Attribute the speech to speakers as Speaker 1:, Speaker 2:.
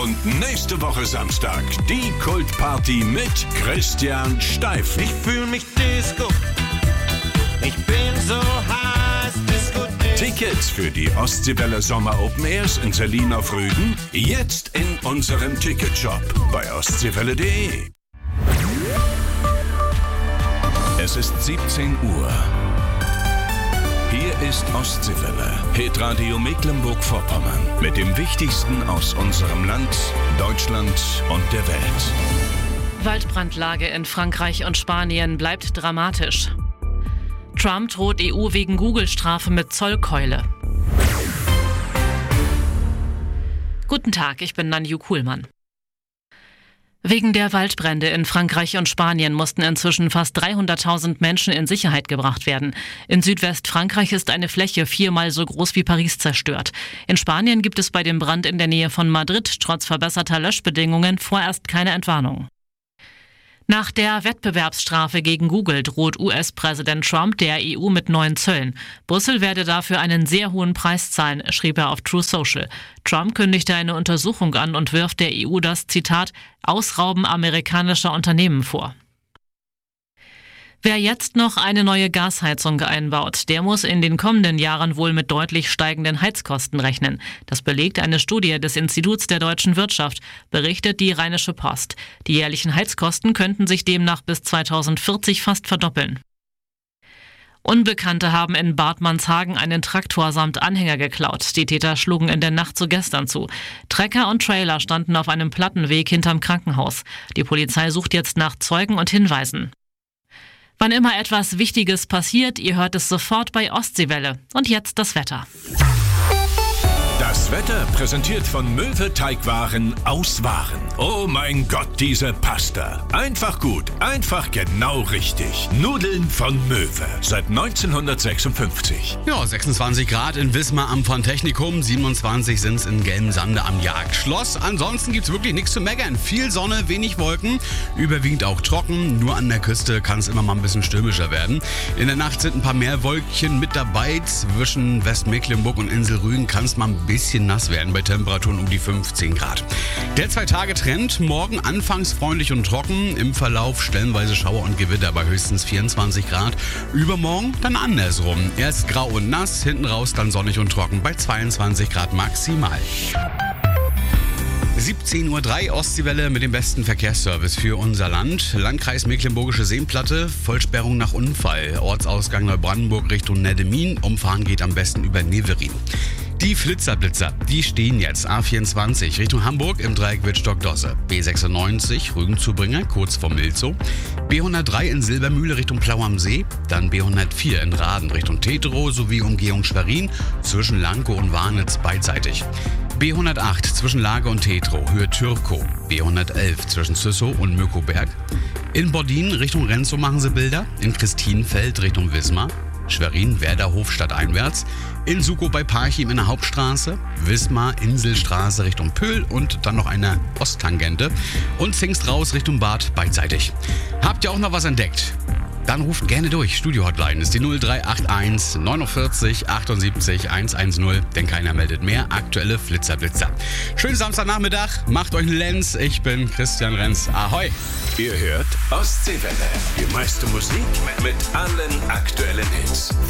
Speaker 1: Und nächste Woche Samstag die Kultparty mit Christian Steif.
Speaker 2: Ich fühl mich Disco. Ich bin so heiß, Disco.
Speaker 1: Tickets für die Ostseewelle Sommer Open Airs in Selin auf Rügen jetzt in unserem Ticketshop bei ostseewelle.de. Es ist 17 Uhr. Hier ist Ostseewelle, Hitradio Mecklenburg-Vorpommern mit dem Wichtigsten aus unserem Land, Deutschland und der Welt.
Speaker 3: Waldbrandlage in Frankreich und Spanien bleibt dramatisch. Trump droht EU wegen Google-Strafe mit Zollkeule. Guten Tag, ich bin Nanju Kuhlmann. Wegen der Waldbrände in Frankreich und Spanien mussten inzwischen fast 300.000 Menschen in Sicherheit gebracht werden. In Südwestfrankreich ist eine Fläche 4-mal so groß wie Paris zerstört. In Spanien gibt es bei dem Brand in der Nähe von Madrid trotz verbesserter Löschbedingungen vorerst keine Entwarnung. Nach der Wettbewerbsstrafe gegen Google droht US-Präsident Trump der EU mit neuen Zöllen. Brüssel werde dafür einen sehr hohen Preis zahlen, schrieb er auf True Social. Trump kündigte eine Untersuchung an und wirft der EU das, Zitat, Ausrauben amerikanischer Unternehmen vor. Wer jetzt noch eine neue Gasheizung einbaut, der muss in den kommenden Jahren wohl mit deutlich steigenden Heizkosten rechnen. Das belegt eine Studie des Instituts der deutschen Wirtschaft, berichtet die Rheinische Post. Die jährlichen Heizkosten könnten sich demnach bis 2040 fast verdoppeln. Unbekannte haben in Bad Manshagen einen Traktor samt Anhänger geklaut. Die Täter schlugen in der Nacht zu gestern zu. Trecker und Trailer standen auf einem Plattenweg hinterm Krankenhaus. Die Polizei sucht jetzt nach Zeugen und Hinweisen. Wann immer etwas Wichtiges passiert, ihr hört es sofort bei Ostseewelle. Und jetzt das Wetter.
Speaker 1: Das Wetter präsentiert von Möwe Teigwaren aus Waren. Oh mein Gott, diese Pasta. Einfach gut, einfach genau richtig. Nudeln von Möwe. Seit 1956.
Speaker 4: Ja, 26 Grad in Wismar am Phantechnikum, 27 sind es in Gelmsande am Jagdschloss. Ansonsten gibt's wirklich nichts zu meckern. Viel Sonne, wenig Wolken, überwiegend auch trocken. Nur an der Küste kann es immer mal ein bisschen stürmischer werden. In der Nacht sind ein paar mehr Wolkchen mit dabei. Zwischen Westmecklenburg und Insel Rügen kann es mal ein bisschen nass werden bei Temperaturen um die 15 Grad. Der 2-Tage-Trend, morgen anfangs freundlich und trocken, im Verlauf stellenweise Schauer und Gewitter bei höchstens 24 Grad. Übermorgen dann andersrum. Erst grau und nass, hinten raus dann sonnig und trocken bei 22 Grad maximal. 17:03 Uhr Ostseewelle mit dem besten Verkehrsservice für unser Land. Landkreis Mecklenburgische Seenplatte, Vollsperrung nach Unfall. Ortsausgang Neubrandenburg Richtung Neddemin. Umfahren geht am besten über Neverin. Die Flitzerblitzer, die stehen jetzt A24 Richtung Hamburg im Dreieck Wittstock-Dosse. B96 Rügen-Zubringer kurz vor Milzow. B103 in Silbermühle Richtung Plau am See. Dann B104 in Raden Richtung Teterow sowie Umgehung Schwerin zwischen Lankow und Warnitz beidseitig. B108 zwischen Lage und Teterow, Höhe Türkow. B111 zwischen Züssow und Möckoberg. In Bordin Richtung Renzow machen sie Bilder. In Christinfeld Richtung Wismar. Schwerin, Werderhof stadteinwärts. In Sukow bei Parchim in der Hauptstraße. Wismar, Inselstraße Richtung Pöhl und dann noch eine Osttangente. Und Zingst raus Richtung Bad beidseitig. Habt ihr auch noch was entdeckt? Dann ruft gerne durch. Studio-Hotline ist die 0381 49 78 110, denn keiner meldet mehr. Aktuelle Flitzerblitzer. Schönen Samstagnachmittag, macht euch einen Lenz. Ich bin Christian Renz. Ahoi!
Speaker 1: Ihr hört Ostseewelle. Die meiste Musik mit allen aktuellen Hits.